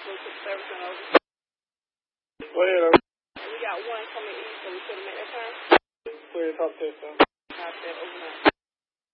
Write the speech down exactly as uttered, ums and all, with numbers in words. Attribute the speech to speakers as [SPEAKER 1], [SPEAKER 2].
[SPEAKER 1] go to the service center over.
[SPEAKER 2] Go ahead, over.
[SPEAKER 1] And we got one coming in, so we should have made that time.
[SPEAKER 2] Go ahead, talk to us, sir.
[SPEAKER 1] I said overnight.